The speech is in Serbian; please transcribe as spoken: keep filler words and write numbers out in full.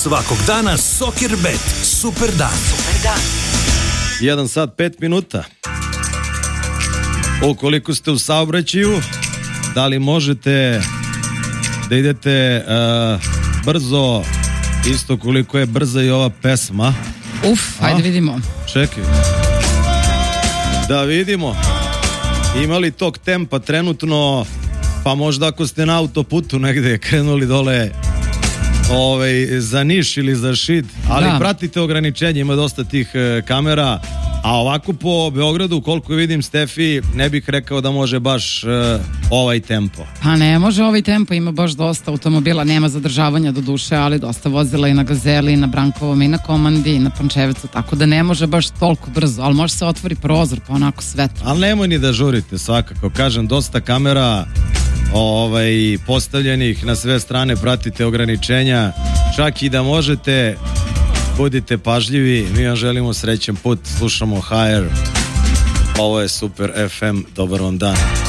Svakog dana Soccerbet. Super dan. Super dan. Jedan sat, pet minuta. Ukoliko ste u saobraćaju, da li možete da idete uh, brzo, isto koliko je brza i ova pesma? Uf, ajde vidimo. Čekaj. Da vidimo. Ima li tog tempa trenutno, pa možda ako ste na autoputu negde krenuli dole ovaj, za Niš ili za Šid, ali da. Pratite ograničenje, ima dosta tih e, kamera, a ovako po Beogradu, koliko vidim, Stefi, ne bih rekao da može baš e, ovaj tempo. Pa ne može ovaj tempo, ima baš dosta automobila, nema zadržavanja do duše, ali dosta vozila i na Gazeli, i na Brankovom, i na Komandi, i na Pančevecu, tako da ne može baš toliko brzo, ali može se otvori prozor pa onako svetlo. Ali nemoj ni da žurite, svakako, kažem, dosta kamera ovaj, postavljenih na sve strane, pratite ograničenja, čak i da možete, budite pažljivi, mi vam želimo srećan put, slušamo H R, ovo je Super F M, dobar vam dan.